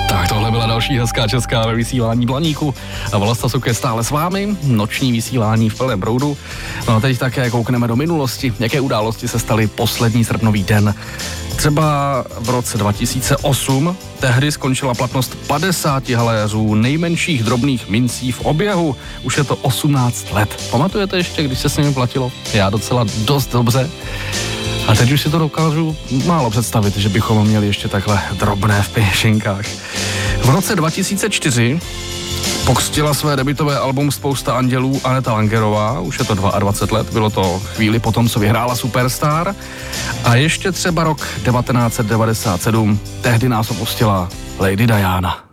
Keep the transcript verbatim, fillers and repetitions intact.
Tak tohle byla další hezká česká ve vysílání Blaníku. A Vlasta Suk je stále s vámi, noční vysílání v plném proudu. No a teď také koukneme do minulosti, jaké události se staly poslední srpnový den. Třeba v roce dva tisíce osm tehdy skončila platnost padesáti haléřů nejmenších drobných mincí v oběhu. Už je to osmnáct let. Pamatujete ještě, když se s nimi platilo? Já docela dost dobře. A teď už si to dokážu málo představit, že bychom měli ještě takhle drobné v peněženkách. V roce dva tisíce čtyři pokřtila své debutové album Spousta andělů Aneta Langerová, už je to dvacet dva let, bylo to chvíli potom, co vyhrála Superstar. A ještě třeba rok devatenáct set devadesát sedm, tehdy nás opustila Lady Diana.